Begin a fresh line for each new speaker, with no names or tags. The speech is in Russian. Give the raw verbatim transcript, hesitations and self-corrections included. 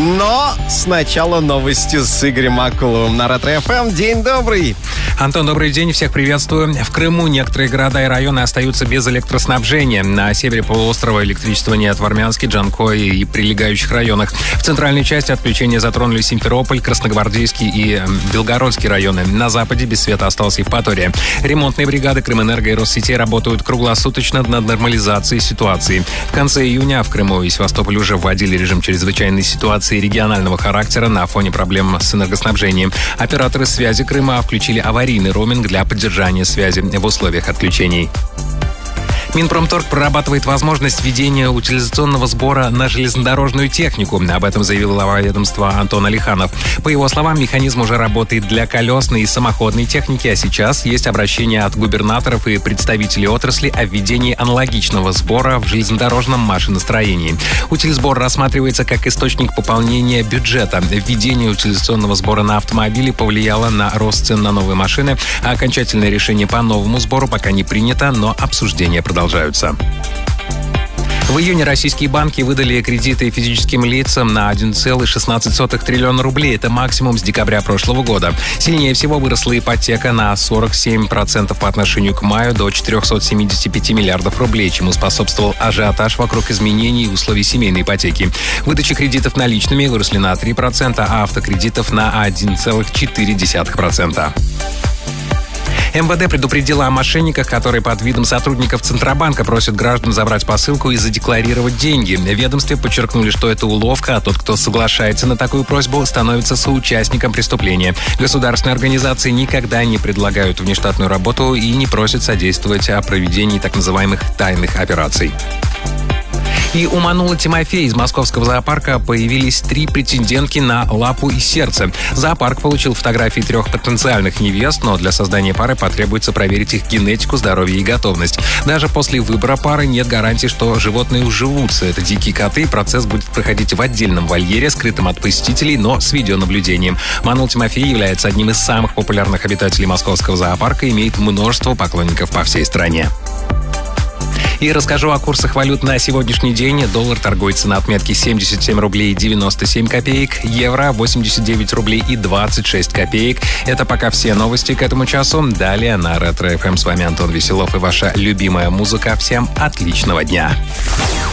Но сначала новости с Игорем Акуловым на Ретро-эф эм. День добрый.
Антон, добрый день, всех приветствую. В Крыму некоторые города и районы остаются без электроснабжения. На севере полуострова электричества нет в Армянске, Джанкое и прилегающих районах. В центральной части отключения затронули Симферополь, Красногвардейский и Белгородский районы. На западе без света осталась Евпатория. Ремонтные бригады Крымэнерго и Россетей работают круглосуточно над нормализацией ситуации. В конце июня в Крыму и Севастополе уже вводили режим чрезвычайной ситуации регионального характера на фоне проблем с энергоснабжением. Операторы связи Крыма включили аварийный роуминг для поддержания связи в условиях отключений. Минпромторг прорабатывает возможность введения утилизационного сбора на железнодорожную технику. Об этом заявил глава ведомства Антон Алиханов. По его словам, механизм уже работает для колесной и самоходной техники, а сейчас есть обращение от губернаторов и представителей отрасли о введении аналогичного сбора в железнодорожном машиностроении. Утильсбор рассматривается как источник пополнения бюджета. Введение утилизационного сбора на автомобили повлияло на рост цен на новые машины, а окончательное решение по новому сбору пока не принято, но обсуждение продолжается. Продолжаются. В июне российские банки выдали кредиты физическим лицам на один целых шестнадцать сотых триллиона рублей. Это максимум с декабря прошлого года. Сильнее всего выросла ипотека на сорок семь процентов по отношению к маю до четыреста семьдесят пять миллиардов рублей, чему способствовал ажиотаж вокруг изменений условий семейной ипотеки. Выдача кредитов наличными выросли на три процента, а автокредитов на один целых четыре десятых процента. эм вэ дэ предупредила о мошенниках, которые под видом сотрудников Центробанка просят граждан забрать посылку и задекларировать деньги. В ведомстве подчеркнули, что это уловка, а тот, кто соглашается на такую просьбу, становится соучастником преступления. Государственные организации никогда не предлагают внештатную работу и не просят содействовать о проведении так называемых тайных операций. И у Манулы Тимофея из московского зоопарка появились три претендентки на лапу и сердце. Зоопарк получил фотографии трех потенциальных невест, но для создания пары потребуется проверить их генетику, здоровье и готовность. Даже после выбора пары нет гарантии, что животные уживутся. Это дикие коты, процесс будет проходить в отдельном вольере, скрытом от посетителей, но с видеонаблюдением. Манула Тимофей является одним из самых популярных обитателей московского зоопарка и имеет множество поклонников по всей стране. И расскажу о курсах валют на сегодняшний день. Доллар торгуется на отметке семьдесят семь рублей девяносто семь копеек, евро восемьдесят девять рублей и двадцать шесть копеек. Это пока все новости к этому часу. Далее на Ретро-эф эм с вами Антон Веселов и ваша любимая музыка. Всем отличного дня!